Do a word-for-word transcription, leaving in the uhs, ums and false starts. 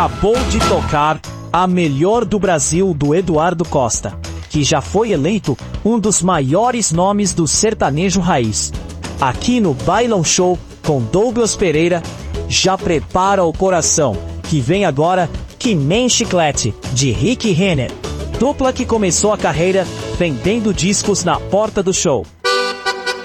Acabou de tocar A Melhor do Brasil, do Eduardo Costa, que já foi eleito um dos maiores nomes do sertanejo raiz. Aqui no Bailão Show, com Douglas Pereira, já prepara o coração, que vem agora Que Nem Chiclete, de Rick Renner, dupla que começou a carreira vendendo discos na porta do show.